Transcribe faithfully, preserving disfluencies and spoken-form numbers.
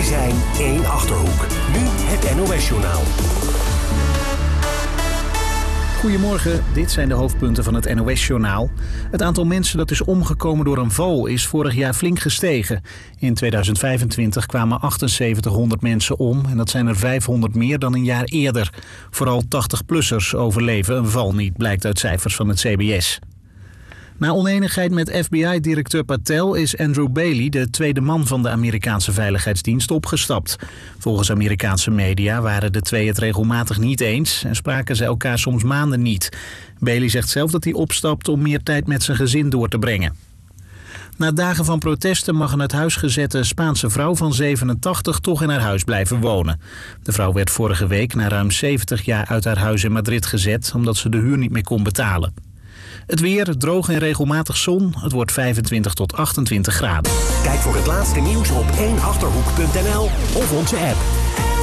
Wij zijn één Achterhoek. Nu het N O S-journaal. Goedemorgen, dit zijn de hoofdpunten van het N O S-journaal. Het aantal mensen dat is omgekomen door een val is vorig jaar flink gestegen. In tweeduizend vijfentwintig kwamen achtenzeventighonderd mensen om en dat zijn er vijfhonderd meer dan een jaar eerder. Vooral tachtig-plussers overleven een val niet, blijkt uit cijfers van het C B S. Na onenigheid met F B I-directeur Patel is Andrew Bailey, de tweede man van de Amerikaanse veiligheidsdienst, opgestapt. Volgens Amerikaanse media waren de twee het regelmatig niet eens en spraken ze elkaar soms maanden niet. Bailey zegt zelf dat hij opstapt om meer tijd met zijn gezin door te brengen. Na dagen van protesten mag een uit huis gezette Spaanse vrouw van zevenentachtig toch in haar huis blijven wonen. De vrouw werd vorige week na ruim zeventig jaar uit haar huis in Madrid gezet omdat ze de huur niet meer kon betalen. Het weer, droog en regelmatig zon. Het wordt vijfentwintig tot achtentwintig graden. Kijk voor het laatste nieuws op één achterhoek punt n l of onze app.